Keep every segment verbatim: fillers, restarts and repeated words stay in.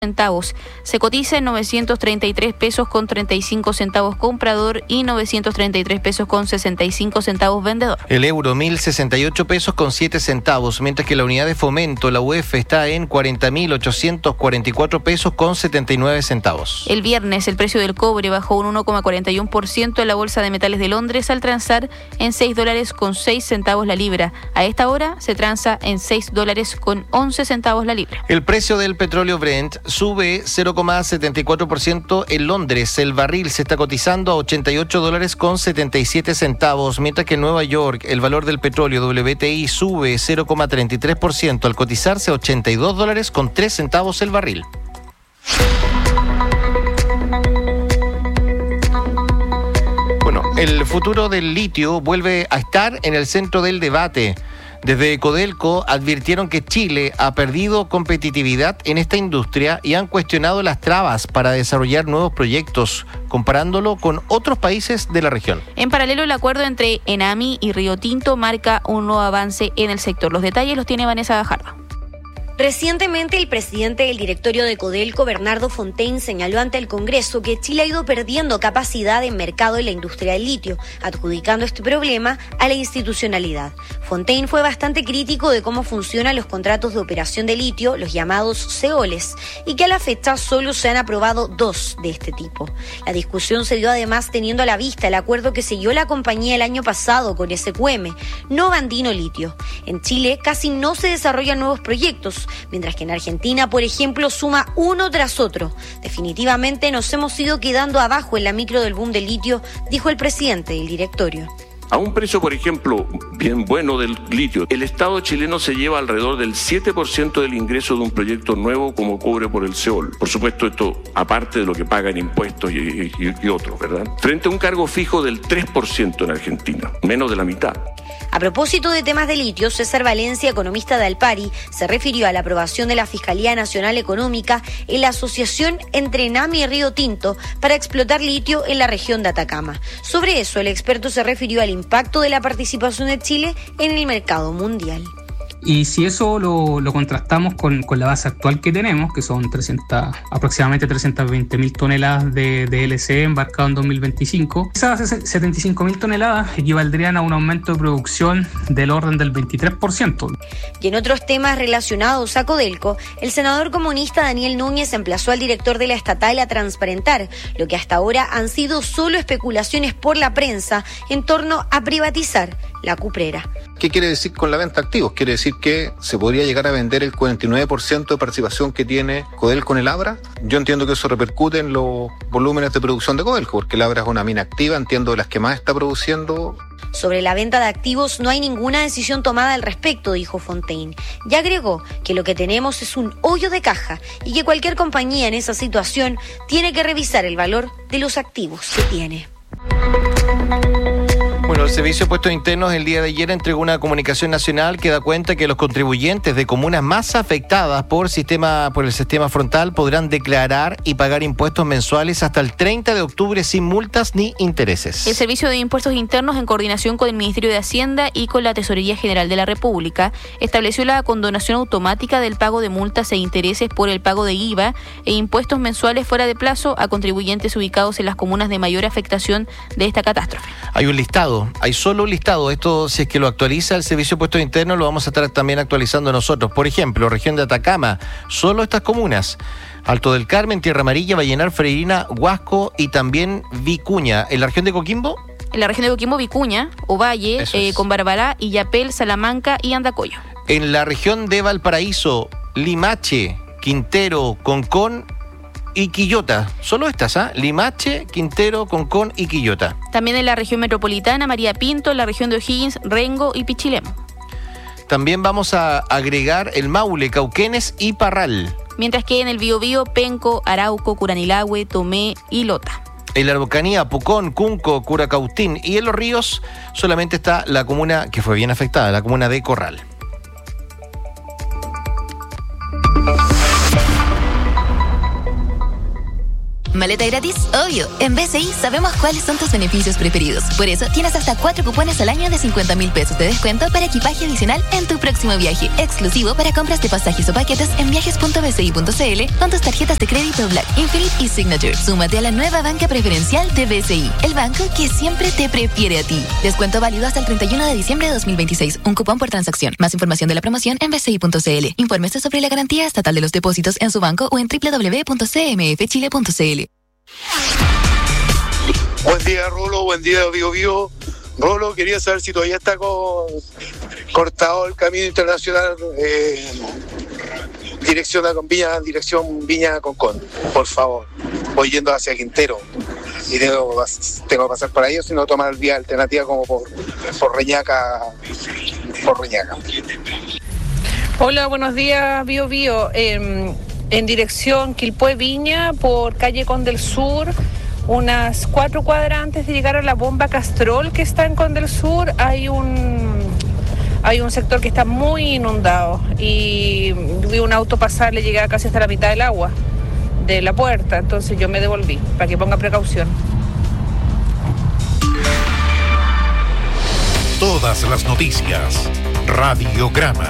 centavos. Se cotiza en novecientos treinta y tres pesos con treinta y cinco centavos comprador y novecientos treinta y tres pesos con sesenta y cinco centavos vendedor. El euro, mil sesenta y ocho pesos con siete centavos, mientras que la unidad de fomento, la U E F, está en cuarenta mil ochocientos cuarenta y cuatro pesos con setenta y nueve centavos. El viernes, el precio del cobre bajó un uno coma cuarenta y uno por ciento en la Bolsa de Metales de Londres al transar en seis dólares con seis centavos la libra. A esta hora se transa en seis dólares con once centavos la libra. El precio del petróleo Brent sube cero coma setenta y cuatro por ciento en Londres. El barril se está cotizando a ochenta y ocho dólares con setenta y siete centavos, mientras que en Nueva York el valor del petróleo W T I sube cero coma treinta y tres por ciento al cotizarse a ochenta y dos dólares con tres centavos el barril. Bueno, el futuro del litio vuelve a estar en el centro del debate. Desde Codelco advirtieron que Chile ha perdido competitividad en esta industria y han cuestionado las trabas para desarrollar nuevos proyectos, comparándolo con otros países de la región. En paralelo, el acuerdo entre Enami y Río Tinto marca un nuevo avance en el sector. Los detalles los tiene Vanessa Gajardo. Recientemente, el presidente del directorio de Codelco, Bernardo Fontaine, señaló ante el Congreso que Chile ha ido perdiendo capacidad en mercado en la industria del litio, adjudicando este problema a la institucionalidad. Fontaine fue bastante crítico de cómo funcionan los contratos de operación de litio, los llamados C O L Es, y que a la fecha solo se han aprobado dos de este tipo. La discusión se dio además teniendo a la vista el acuerdo que selló la compañía el año pasado con S Q M, Nova Andino Litio. En Chile casi no se desarrollan nuevos proyectos, mientras que en Argentina, por ejemplo, suma uno tras otro. Definitivamente nos hemos ido quedando abajo en la micro del boom del litio, dijo el presidente del directorio. A un precio, por ejemplo, bien bueno del litio, el Estado chileno se lleva alrededor del siete por ciento del ingreso de un proyecto nuevo como cobre por el C O L. Por supuesto, esto aparte de lo que pagan impuestos y, y, y otros, ¿verdad? Frente a un cargo fijo del tres por ciento en Argentina, menos de la mitad. A propósito de temas de litio, César Valencia, economista de Alpari, se refirió a la aprobación de la Fiscalía Nacional Económica en la asociación entre Enami y Río Tinto para explotar litio en la región de Atacama. Sobre eso, el experto se refirió al impacto de la participación de Chile en el mercado mundial. Y si eso lo, lo contrastamos con, con la base actual que tenemos, que son trescientas, aproximadamente trescientas veinte mil toneladas de, de L C E embarcado en dos mil veinticinco, esas setenta y cinco mil toneladas equivaldrían a un aumento de producción del orden del veintitrés por ciento. Y en otros temas relacionados a Codelco, el senador comunista Daniel Núñez emplazó al director de la estatal a transparentar lo que hasta ahora han sido solo especulaciones por la prensa en torno a privatizar la cuprera. ¿Qué quiere decir con la venta de activos? Quiere decir que se podría llegar a vender el cuarenta y nueve por ciento de participación que tiene Codelco en el Abra. Yo entiendo que eso repercute en los volúmenes de producción de Codelco, porque el Abra es una mina activa, entiendo de las que más está produciendo. Sobre la venta de activos no hay ninguna decisión tomada al respecto, dijo Fontaine. Y agregó que lo que tenemos es un hoyo de caja y que cualquier compañía en esa situación tiene que revisar el valor de los activos que tiene. Bueno, el Servicio de Impuestos Internos el día de ayer entregó una comunicación nacional que da cuenta que los contribuyentes de comunas más afectadas por, sistema, por el sistema frontal podrán declarar y pagar impuestos mensuales hasta el treinta de octubre sin multas ni intereses. El Servicio de Impuestos Internos, en coordinación con el Ministerio de Hacienda y con la Tesorería General de la República, estableció la condonación automática del pago de multas e intereses por el pago de I V A e impuestos mensuales fuera de plazo a contribuyentes ubicados en las comunas de mayor afectación de esta catástrofe. Hay un listado. Hay solo un listado. Esto, si es que lo actualiza el Servicio de Impuestos Internos, lo vamos a estar también actualizando nosotros. Por ejemplo, región de Atacama, solo estas comunas: Alto del Carmen, Tierra Amarilla, Vallenar, Freirina, Huasco y también Vicuña. ¿En la región de Coquimbo? En la región de Coquimbo, Vicuña, Ovalle, eh, con Barbará, Illapel, Salamanca y Andacollo. En la región de Valparaíso, Limache, Quintero, Concón y Quillota. Solo estas, ¿ah? ¿eh? Limache, Quintero, Concón y Quillota. También en la región metropolitana, María Pinto, en la región de O'Higgins, Rengo y Pichilemu. También vamos a agregar el Maule, Cauquenes y Parral. Mientras que en el Biobío, Penco, Arauco, Curanilahue, Tomé y Lota. En la Araucanía, Pucón, Cunco, Curacautín y en Los Ríos solamente está la comuna que fue bien afectada, la comuna de Corral. maleta gratis? Obvio, en B C I sabemos cuáles son tus beneficios preferidos. Por eso tienes hasta cuatro cupones al año de cincuenta mil pesos de descuento para equipaje adicional en tu próximo viaje, exclusivo para compras de pasajes o paquetes en viajes punto b c i punto c l con tus tarjetas de crédito Black, Infinite y Signature. Súmate a la nueva banca preferencial de B C I, el banco que siempre te prefiere a ti. Descuento válido hasta el treinta y uno de diciembre de dos mil veintiséis. Un cupón por transacción. Más información de la promoción en b c i punto c l. Infórmese sobre la garantía estatal de los depósitos en su banco o en doble u doble u doble u punto c m f chile punto c l. Buen día, Rolo. Buen día, Bio Bio. Rolo, quería saber si todavía está con... cortado el camino internacional eh, dirección a Viña, dirección Viña Concón. Por favor, voy yendo hacia Quintero y tengo, tengo que pasar por ahí, o si no tomar vía alternativa como por, por Reñaca, por Reñaca. Hola, buenos días, Bio Bio. Eh, en dirección Quilpué Viña por calle Condel Sur, unas cuatro cuadras antes de llegar a la bomba Castrol que está en Condel Sur, hay un hay un sector que está muy inundado y vi un auto pasar, le llegaba casi hasta la mitad del agua de la puerta, entonces yo me devolví para que ponga precaución. Todas las noticias, Radiograma.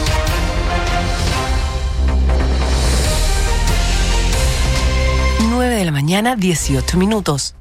nueve de la mañana, dieciocho minutos.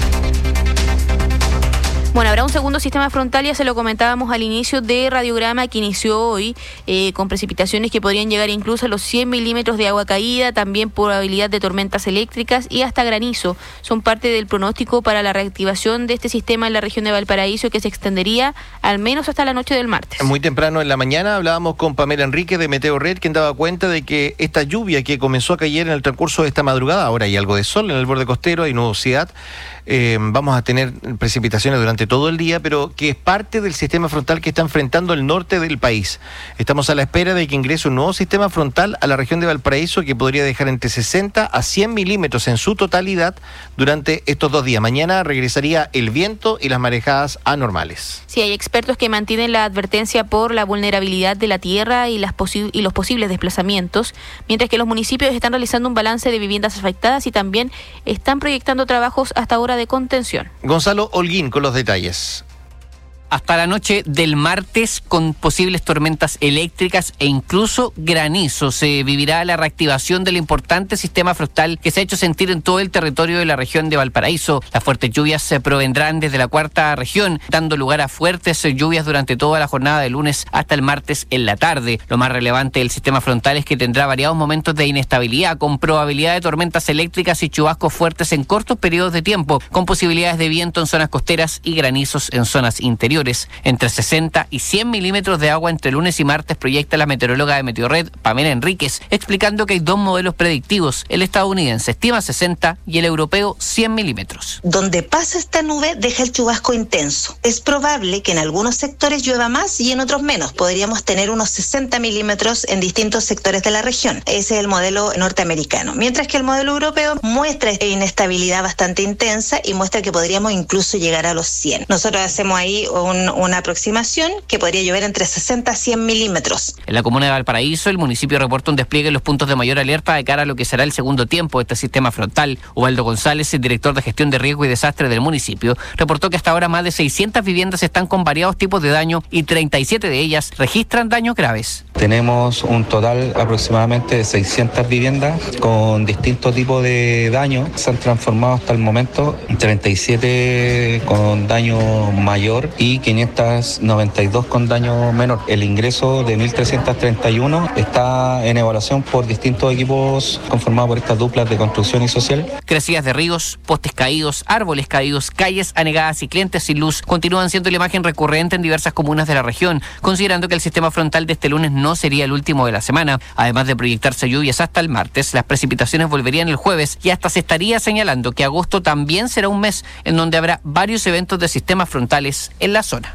Bueno, habrá un segundo sistema frontal, ya se lo comentábamos al inicio de Radiograma, que inició hoy eh, con precipitaciones que podrían llegar incluso a los cien milímetros de agua caída, también probabilidad de tormentas eléctricas y hasta granizo. Son parte del pronóstico para la reactivación de este sistema en la región de Valparaíso, que se extendería al menos hasta la noche del martes. Muy temprano en la mañana hablábamos con Pamela Enrique de Meteo Red, quien daba cuenta de que esta lluvia que comenzó a caer en el transcurso de esta madrugada, ahora hay algo de sol en el borde costero, hay nubosidad, eh, vamos a tener precipitaciones durante todo el día, pero que es parte del sistema frontal que está enfrentando el norte del país. Estamos a la espera de que ingrese un nuevo sistema frontal a la región de Valparaíso que podría dejar entre sesenta a cien milímetros en su totalidad durante estos dos días. Mañana regresaría el viento y las marejadas anormales. Sí, hay expertos que mantienen la advertencia por la vulnerabilidad de la tierra y, las posi- y los posibles desplazamientos, mientras que los municipios están realizando un balance de viviendas afectadas y también están proyectando trabajos hasta ahora de contención. Gonzalo Holguín con los detalles. Hasta la noche del martes con posibles tormentas eléctricas e incluso granizo. Se vivirá la reactivación del importante sistema frontal que se ha hecho sentir en todo el territorio de la región de Valparaíso. Las fuertes lluvias se provendrán desde la cuarta región, dando lugar a fuertes lluvias durante toda la jornada de lunes hasta el martes en la tarde. Lo más relevante del sistema frontal es que tendrá variados momentos de inestabilidad, con probabilidad de tormentas eléctricas y chubascos fuertes en cortos periodos de tiempo, con posibilidades de viento en zonas costeras y granizos en zonas interiores. Entre sesenta y cien milímetros de agua entre lunes y martes, proyecta la meteoróloga de Meteorred, Pamela Enríquez, explicando que hay dos modelos predictivos. El estadounidense estima sesenta y el europeo cien milímetros. Donde pasa esta nube deja el chubasco intenso. Es probable que en algunos sectores llueva más y en otros menos. Podríamos tener unos sesenta milímetros en distintos sectores de la región. Ese es el modelo norteamericano. Mientras que el modelo europeo muestra inestabilidad bastante intensa y muestra que podríamos incluso llegar a los cien. Nosotros hacemos ahí un, una aproximación que podría llover entre sesenta a cien milímetros. En la comuna de Valparaíso, el municipio reporta un despliegue en los puntos de mayor alerta de cara a lo que será el segundo tiempo de este sistema frontal. Ubaldo González, el director de gestión de riesgo y desastre del municipio, reportó que hasta ahora más de seiscientas viviendas están con variados tipos de daño y treinta y siete de ellas registran daños graves. Tenemos un total aproximadamente de seiscientas viviendas con distintos tipos de daño. Se han transformado hasta el momento treinta y siete con daño mayor y quinientas noventa y dos con daño menor. El ingreso de mil trescientos treinta y uno está en evaluación por distintos equipos conformados por estas duplas de construcción y social. Crecidas de ríos, postes caídos, árboles caídos, calles anegadas y clientes sin luz continúan siendo la imagen recurrente en diversas comunas de la región, considerando que el sistema frontal de este lunes no sería el último de la semana. Además de proyectarse lluvias hasta el martes, las precipitaciones volverían el jueves y hasta se estaría señalando que agosto también será un mes en donde habrá varios eventos de sistemas frontales en la zona.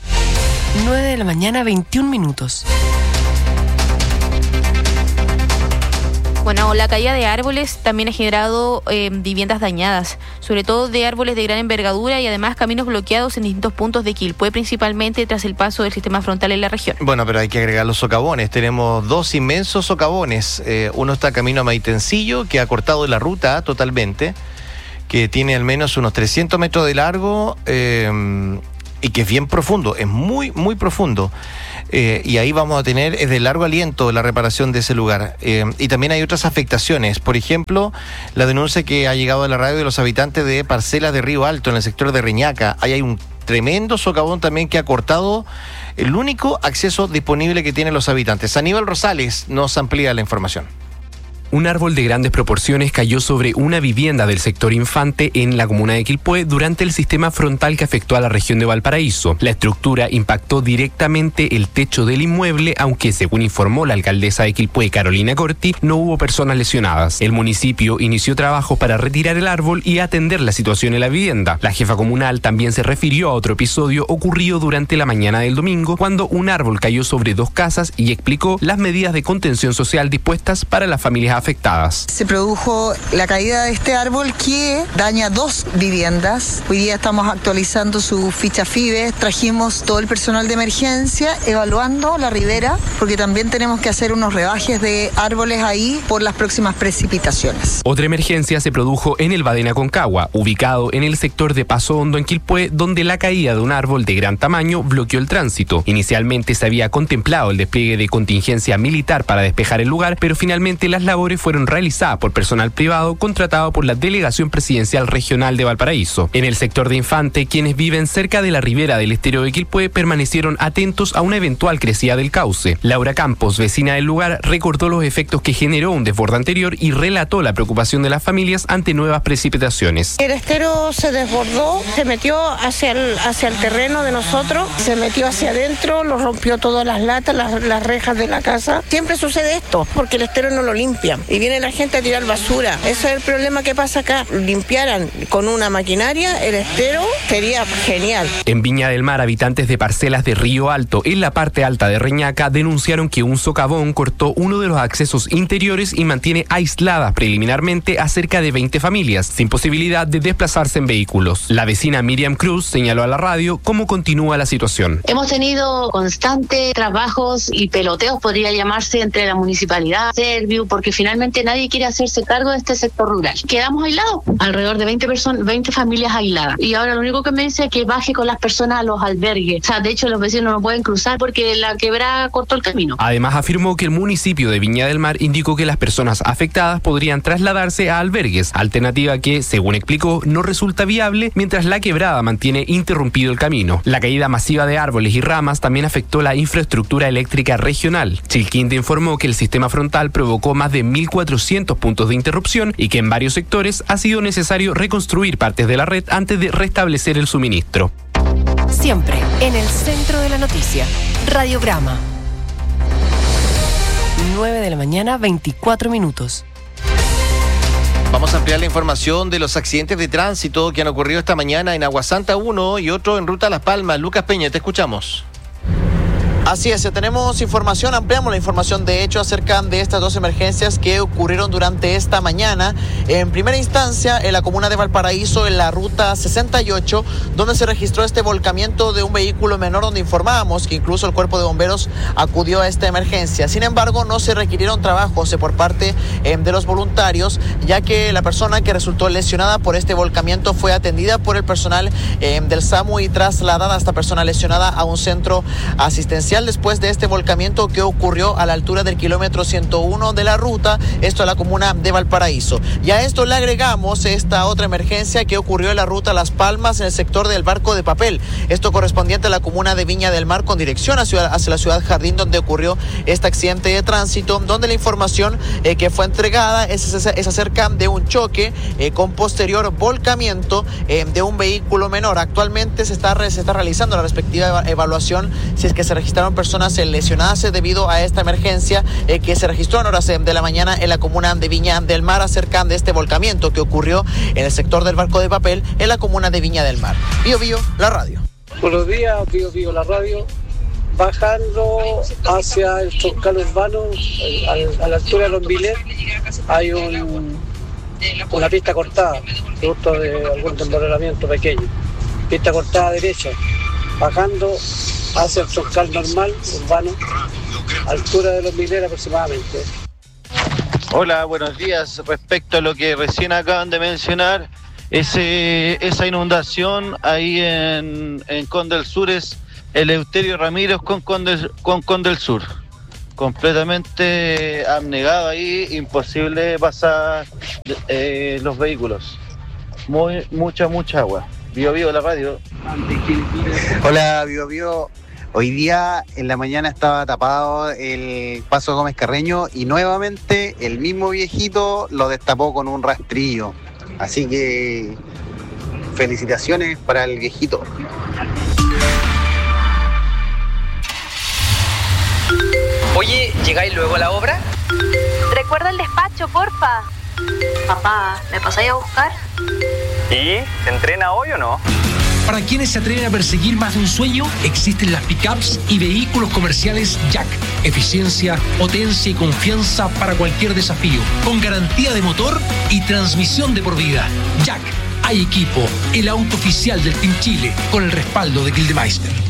nueve de la mañana, veintiún minutos. Bueno, la caída de árboles también ha generado eh, viviendas dañadas, sobre todo de árboles de gran envergadura y además caminos bloqueados en distintos puntos de Quilpué, principalmente tras el paso del sistema frontal en la región. Bueno, pero hay que agregar los socavones. Tenemos dos inmensos socavones. Eh, uno está camino a Maitencillo, que ha cortado la ruta totalmente, que tiene al menos unos trescientos metros de largo eh, y que es bien profundo, es muy, muy profundo. Eh, y ahí vamos a tener, es de largo aliento la reparación de ese lugar. Eh, y también hay otras afectaciones. Por ejemplo, la denuncia que ha llegado a la radio de los habitantes de parcelas de Río Alto, en el sector de Reñaca. Ahí hay un tremendo socavón también que ha cortado el único acceso disponible que tienen los habitantes. Aníbal Rosales nos amplía la información. Un árbol de grandes proporciones cayó sobre una vivienda del sector Infante en la comuna de Quilpué durante el sistema frontal que afectó a la región de Valparaíso. La estructura impactó directamente el techo del inmueble, aunque según informó la alcaldesa de Quilpué, Carolina Corti, no hubo personas lesionadas. El municipio inició trabajos para retirar el árbol y atender la situación en la vivienda. La jefa comunal también se refirió a otro episodio ocurrido durante la mañana del domingo, cuando un árbol cayó sobre dos casas y explicó las medidas de contención social dispuestas para las familias afectadas. Se produjo la caída de este árbol que daña dos viviendas. Hoy día estamos actualizando su ficha FIBE. Trajimos todo el personal de emergencia evaluando la ribera porque también tenemos que hacer unos rebajes de árboles ahí por las próximas precipitaciones. Otra emergencia se produjo en el Badén Aconcagua, ubicado en el sector de Paso Hondo en Quilpué, donde la caída de un árbol de gran tamaño bloqueó el tránsito. Inicialmente se había contemplado el despliegue de contingencia militar para despejar el lugar, pero finalmente las labores fueron realizadas por personal privado contratado por la Delegación Presidencial Regional de Valparaíso. En el sector de Infante, quienes viven cerca de la ribera del estero de Quilpué permanecieron atentos a una eventual crecida del cauce. Laura Campos, vecina del lugar, recordó los efectos que generó un desborde anterior y relató la preocupación de las familias ante nuevas precipitaciones. El estero se desbordó, se metió hacia el, hacia el terreno de nosotros, se metió hacia adentro, lo rompió todas las latas, las, las rejas de la casa. Siempre sucede esto, porque el estero no lo limpia. Y viene la gente a tirar basura. Ese es el problema que pasa acá. Limpiaran con una maquinaria el estero, sería genial. En Viña del Mar, habitantes de parcelas de Río Alto, en la parte alta de Reñaca, denunciaron que un socavón cortó uno de los accesos interiores y mantiene aisladas preliminarmente a cerca de veinte familias, sin posibilidad de desplazarse en vehículos. La vecina Miriam Cruz señaló a la radio cómo continúa la situación. Hemos tenido constantes trabajos y peloteos, podría llamarse, entre la municipalidad, Serviu, porque finalmente nadie quiere hacerse cargo de este sector rural. Quedamos aislados, alrededor de veinte personas, veinte familias aisladas. Y ahora lo único que me dice es que baje con las personas a los albergues. O sea, de hecho los vecinos no pueden cruzar porque la quebrada cortó el camino. Además afirmó que el municipio de Viña del Mar indicó que las personas afectadas podrían trasladarse a albergues, alternativa que, según explicó, no resulta viable mientras la quebrada mantiene interrumpido el camino. La caída masiva de árboles y ramas también afectó la infraestructura eléctrica regional. Chilquinte informó que el sistema frontal provocó más de mil cuatrocientos puntos de interrupción y que en varios sectores ha sido necesario reconstruir partes de la red antes de restablecer el suministro. Siempre en el centro de la noticia. Radiograma. nueve de la mañana, veinticuatro minutos. Vamos a ampliar la información de los accidentes de tránsito que han ocurrido esta mañana en Aguasanta uno y otro en Ruta Las Palmas. Lucas Peña, te escuchamos. Así es, tenemos información, ampliamos la información de hecho acerca de estas dos emergencias que ocurrieron durante esta mañana. En primera instancia, en la comuna de Valparaíso, en la ruta sesenta y ocho, donde se registró este volcamiento de un vehículo menor, donde informábamos que incluso el cuerpo de bomberos acudió a esta emergencia. Sin embargo, no se requirieron trabajos por parte eh, de los voluntarios, ya que la persona que resultó lesionada por este volcamiento fue atendida por el personal eh, del SAMU y trasladada a esta persona lesionada a un centro asistencial después de este volcamiento que ocurrió a la altura del kilómetro ciento uno de la ruta, esto en la comuna de Valparaíso. Y a esto le agregamos esta otra emergencia que ocurrió en la ruta Las Palmas, en el sector del Barco de Papel, esto correspondiente a la comuna de Viña del Mar con dirección hacia, hacia la ciudad Jardín, donde ocurrió este accidente de tránsito, donde la información eh, que fue entregada es, es, es acerca de un choque eh, con posterior volcamiento eh, de un vehículo menor. Actualmente se está, se está realizando la respectiva evaluación si es que se registraron personas lesionadas debido a esta emergencia eh, que se registró en horas de la mañana en la comuna de Viña del Mar acerca de este volcamiento que ocurrió en el sector del Barco de Papel en la comuna de Viña del Mar. Bío Bío, la radio. Buenos días, Bío Bío, la radio. bajando hacia el troncal urbano, a, a la altura de los Milet, hay un, una pista cortada, producto de algún tembloramiento pequeño. Pista cortada derecha, bajando hacia el troncal normal, urbano, altura de los Milet aproximadamente. Hola, buenos días. Respecto a lo que recién acaban de mencionar, ese, esa inundación ahí en, en Conde del Sur es Eleuterio Ramírez con Conde, con Conde del Sur. Completamente abnegado ahí, imposible pasar eh, los vehículos. Muy, mucha, mucha agua. Vivo Vivo la radio. Hola, Vivo Vivo. Hoy día en la mañana estaba tapado el Paso Gómez Carreño y nuevamente el mismo viejito lo destapó con un rastrillo. Así que felicitaciones para el viejito. Oye, ¿llegáis luego a la obra? Recuerda el despacho, porfa. Papá, ¿me pasáis a buscar? ¿Y? ¿Se entrena hoy o no? Para quienes se atreven a perseguir más de un sueño, existen las pickups y vehículos comerciales Jack. Eficiencia, potencia y confianza para cualquier desafío. Con garantía de motor y transmisión de por vida. Jack, hay equipo, el auto oficial del Team Chile, con el respaldo de Gildemeister.